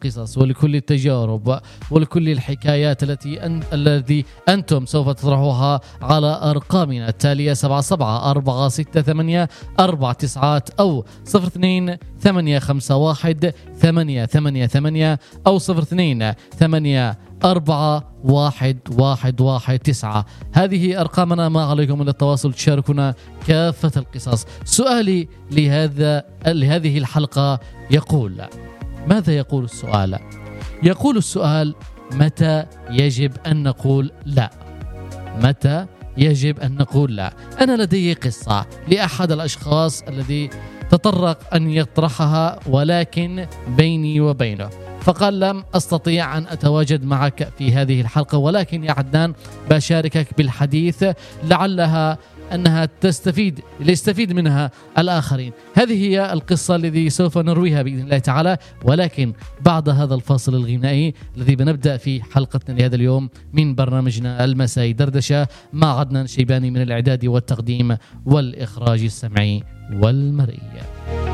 القصص ولكل التجارب ولكل الحكايات التي أنتم سوف تطرحوها على أرقامنا التالية 77-468-4 أو 02-851-888 أو 02-884-1119. هذه أرقامنا، ما عليكم من التواصل تشاركنا كافة القصص. سؤالي لهذه الحلقة يقول: ماذا يقول السؤال؟ يقول السؤال: متى يجب أن نقول لا؟ متى يجب أن نقول لا؟ أنا لدي قصة لأحد الأشخاص الذي تطرق أن يطرحها، ولكن بيني وبينه فقال: لم أستطيع أن أتواجد معك في هذه الحلقة، ولكن يا عدنان بشاركك بالحديث لعلها أنها يستفيد منها الآخرين. هذه هي القصة التي سوف نرويها بإذن الله تعالى، ولكن بعد هذا الفاصل الغنائي الذي بنبدأ في حلقتنا لهذا اليوم من برنامجنا المسائي دردشة مع عدنان شيباني من الإعداد والتقديم والإخراج السمعي والمرئي.